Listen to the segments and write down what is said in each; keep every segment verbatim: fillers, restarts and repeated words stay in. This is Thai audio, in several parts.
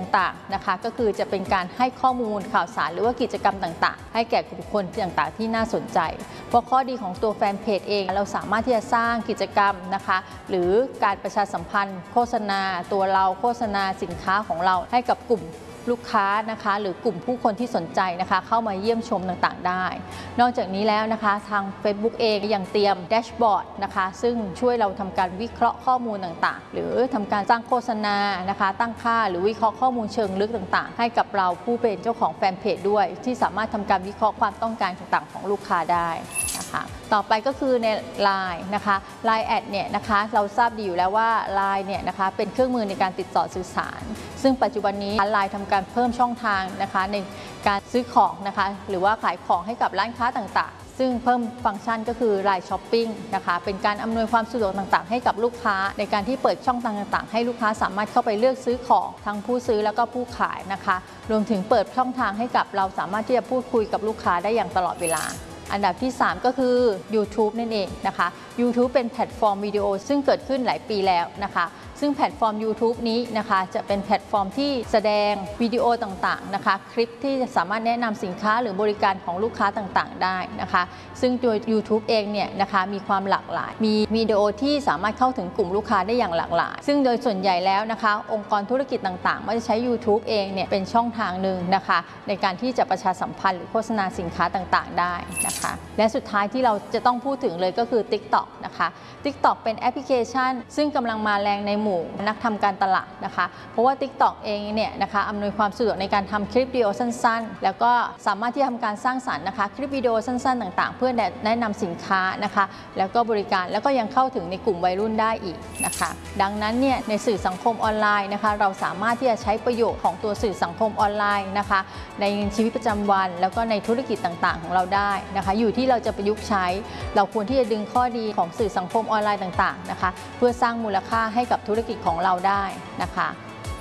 ต่างๆนะคะก็คือจะเป็นการให้ข้อมูลข่าวสารหรือว่ากิจกรรมต่างๆให้แก่บุคคลต่างๆที่น่าสนใจเพราะข้อดีของตัวแฟนเพจเองเราสามารถที่จะสร้างกิจกรรมนะคะหรือการประชาสัมพันธ์โฆษณาตัวเราโฆษณาสินค้าของเราให้กับกลุ่มลูกค้านะคะหรือกลุ่มผู้คนที่สนใจนะคะเข้ามาเยี่ยมชมต่างๆได้นอกจากนี้แล้วนะคะทาง Facebook เองยังเตรียมแดชบอร์ดนะคะซึ่งช่วยเราทำการวิเคราะห์ข้อมูลต่างๆหรือทำการสร้างโฆษณานะคะตั้งค่าหรือวิเคราะห์ข้อมูลเชิงลึกต่างๆให้กับเราผู้เป็นเจ้าของแฟนเพจด้วยที่สามารถทำการวิเคราะห์ความต้องการต่างๆของลูกค้าได้นะคะต่อไปก็คือใน ไลน์ นะคะ ไลน์ แอดเนี่ยนะคะเราทราบดีอยู่แล้วว่า ไลน์ เนี่ยนะคะเป็นเครื่องมือในการติดต่อสื่อสารซึ่งปัจจุบันนี้ ไลน์ ทำการเพิ่มช่องทางนะคะในการซื้อของนะคะหรือว่าขายของให้กับร้านค้าต่างๆซึ่งเพิ่มฟังก์ชันก็คือ ไลน์ ช้อปปิ้งนะคะเป็นการอำนวยความสะดวกต่างๆให้กับลูกค้าในการที่เปิดช่องทางต่างๆให้ลูกค้าสามารถเข้าไปเลือกซื้อของทั้งผู้ซื้อแล้วก็ผู้ขายนะคะรวมถึงเปิดช่องทางให้กับเราสามารถที่จะพูดคุยกับลูกค้าได้อย่างตลอดเวลาอันดับที่สามก็คือ YouTube นั่นเองนะคะ YouTube เป็นแพลตฟอร์มวิดีโอซึ่งเกิดขึ้นหลายปีแล้วนะคะซึ่งแพลตฟอร์ม YouTube นี้นะคะจะเป็นแพลตฟอร์มที่แสดงวิดีโอต่างๆนะคะคลิปที่สามารถแนะนำสินค้าหรือบริการของลูกค้าต่างๆได้นะคะซึ่งตัว YouTube เองเนี่ยนะคะมีความหลากหลายมีวิดีโอที่สามารถเข้าถึงกลุ่มลูกค้าได้อย่างหลากหลายซึ่งโดยส่วนใหญ่แล้วนะคะองค์กรธุรกิจต่างๆมักจะใช้ YouTube เองเนี่ยเป็นช่องทางหนึ่งนะคะในการที่จะประชาสัมพันธ์หรือโฆษณาสินค้าต่างๆได้นะคะและสุดท้ายที่เราจะต้องพูดถึงเลยก็คือ TikTok นะคะ TikTok เป็นแอปพลิเคชันซึ่งกำลังมาแรงในหมู่นักทำการตลาดนะคะเพราะว่า TikTok เองเนี่ยนะคะอำนวยความสะดวกในการทำคลิปวิดีโอสั้นๆแล้วก็สามารถที่จะทำการสร้างสรรค์นะคะคลิปวิดีโอสั้นๆต่างๆเพื่อแนะนำสินค้านะคะแล้วก็บริการแล้วก็ยังเข้าถึงในกลุ่มวัยรุ่นได้อีกนะคะดังนั้นเนี่ยในสื่อสังคมออนไลน์นะคะเราสามารถที่จะใช้ประโยชน์ของตัวสื่อสังคมออนไลน์นะคะในชีวิตประจำวันแล้วก็ในธุรกิจต่างๆของเราได้นะคะอยู่ที่เราจะประยุกต์ใช้เราควรที่จะดึงข้อดีของสื่อสังคมออนไลน์ต่างๆนะคะเพื่อสร้างมูลค่าให้กับธุรกิจของเราได้นะคะ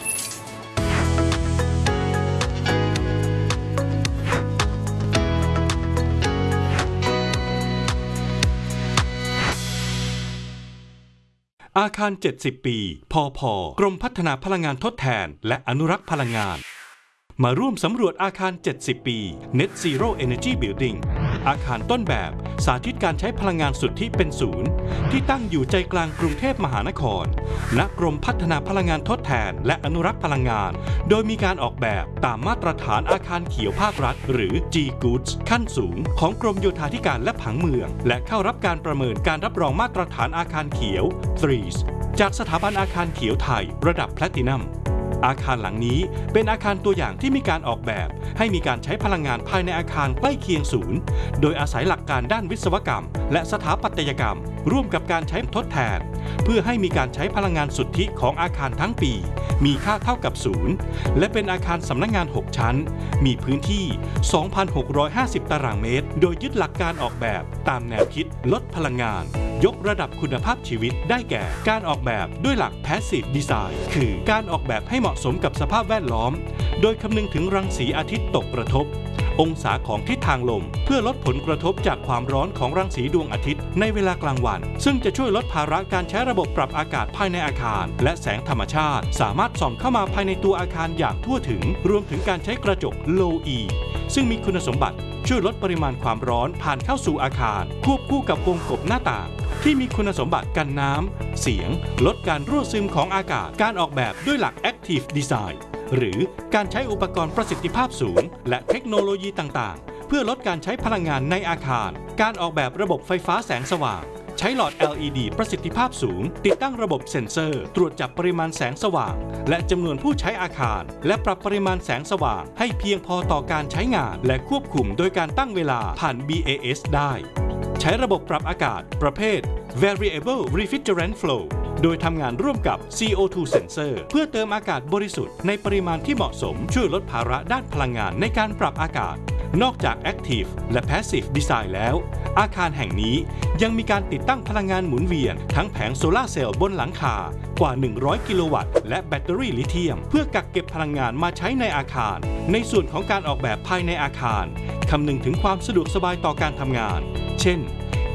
อาคารเจ็ดสิบปีพพ.กรมพัฒนาพลังงานทดแทนและอนุรักษ์พลังงานมาร่วมสำรวจอาคารเจ็ดสิบปี Net Zero Energy Building อาคารต้นแบบสาธิตการใช้พลังงานสุทธิเป็นศูนย์ที่ตั้งอยู่ใจกลางกรุงเทพมหานครณกรมพัฒนาพลังงานทดแทนและอนุรักษ์พลังงานโดยมีการออกแบบตามมาตรฐานอาคารเขียวภาครัฐหรือ จี Goods ขั้นสูงของกรมโยธาธิการและผังเมืองและเข้ารับการประเมินการรับรองมาตรฐานอาคารเขียว ทรี เอส จากสถาบันอาคารเขียวไทยระดับแพลตินัมอาคารหลังนี้เป็นอาคารตัวอย่างที่มีการออกแบบให้มีการใช้พลังงานภายในอาคารใกล้เคียงศูนย์โดยอาศัยหลักการด้านวิศวกรรมและสถาปัตยกรรมร่วมกับการใช้ทดแทนเพื่อให้มีการใช้พลังงานสุทธิของอาคารทั้งปีมีค่าเท่ากับศูนย์และเป็นอาคารสำนักงานหกชั้นมีพื้นที่ สองพันหกร้อยห้าสิบ ตารางเมตรโดยยึดหลักการออกแบบตามแนวคิดลดพลังงานยกระดับคุณภาพชีวิตได้แก่การออกแบบด้วยหลัก Passive Design คือการออกแบบให้เหมาะสมกับสภาพแวดล้อมโดยคำนึงถึงรังสีอาทิตย์ตกกระทบองศาของทิศทางลมเพื่อลดผลกระทบจากความร้อนของรังสีดวงอาทิตย์ในเวลากลางวันซึ่งจะช่วยลดภาระการใช้ระบบปรับอากาศภายในอาคารและแสงธรรมชาติสามารถส่องเข้ามาภายในตัวอาคารอย่างทั่วถึงรวมถึงการใช้กระจก Low E ซึ่งมีคุณสมบัติช่วยลดปริมาณความร้อนผ่านเข้าสู่อาคารควบคู่กับวงกบหน้าต่างที่มีคุณสมบัติกันน้ำเสียงลดการรั่วซึมของอากาศการออกแบบด้วยหลัก Active Design หรือการใช้อุปกรณ์ประสิทธิภาพสูงและเทคโนโลยีต่างๆเพื่อลดการใช้พลังงานในอาคารการออกแบบระบบไฟฟ้าแสงสว่างใช้หลอด แอล อี ดี ประสิทธิภาพสูงติดตั้งระบบเซ็นเซอร์ตรวจจับปริมาณแสงสว่างและจำนวนผู้ใช้อาคารและปรับปริมาณแสงสว่างให้เพียงพอต่อการใช้งานและควบคุมโดยการตั้งเวลาผ่าน บี เอ เอส ได้ใช้ระบบปรับอากาศประเภท Variable Refrigerant Flow โดยทำงานร่วมกับ ซี โอ ทู Sensor เพื่อเติมอากาศบริสุทธิ์ในปริมาณที่เหมาะสมช่วยลดภาระด้านพลังงานในการปรับอากาศนอกจาก Active และ Passive Design แล้วอาคารแห่งนี้ยังมีการติดตั้งพลังงานหมุนเวียนทั้งแผงโซลาร์เซลล์บนหลังคากว่าหนึ่งร้อยกิโลวัตต์และแบตเตอรี่ลิเธียมเพื่อกักเก็บพลังงานมาใช้ในอาคารในส่วนของการออกแบบภายในอาคารคำนึงถึงความสะดวกสบายต่อการทำงานเช่น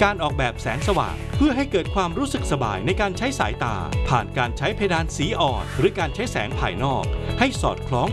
การออกแบบแสงสว่างเพื่อให้เกิดความรู้สึกสบายในการใช้สายตาผ่านการใช้เพดานสีอ่อนหรือการใช้แสงภายนอกให้สอดคล้อง